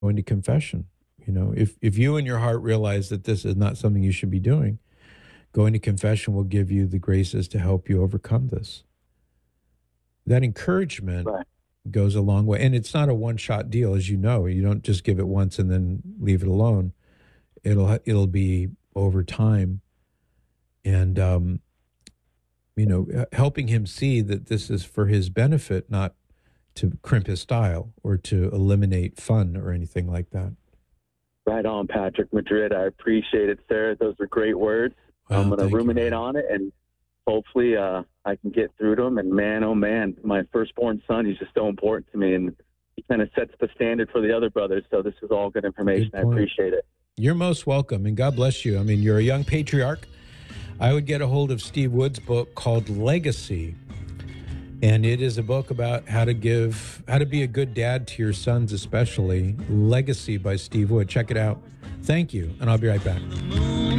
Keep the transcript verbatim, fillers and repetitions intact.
going to confession. You know, if, if you in your heart realize that this is not something you should be doing, going to confession will give you the graces to help you overcome this. That encouragement Right. goes a long way. And it's not a one-shot deal, as you know. You don't just give it once and then leave it alone. It'll it'll be over time. And, um, you know, helping him see that this is for his benefit, not to crimp his style or to eliminate fun or anything like that. Right on, Patrick Madrid. I appreciate it, sir. Those are great words. Well, I'm going to thank you, ruminate man. on it, and hopefully uh, I can get through to him. And man, oh man, my firstborn son, he's just so important to me, and he kind of sets the standard for the other brothers. So this is all good information. Good I point. appreciate it. You're most welcome, and God bless you. I mean, you're a young patriarch. I would get a hold of Steve Wood's book called Legacy, and it is a book about how to give, how to be a good dad to your sons, especially. Legacy by Steve Wood. Check it out. Thank you, and I'll be right back.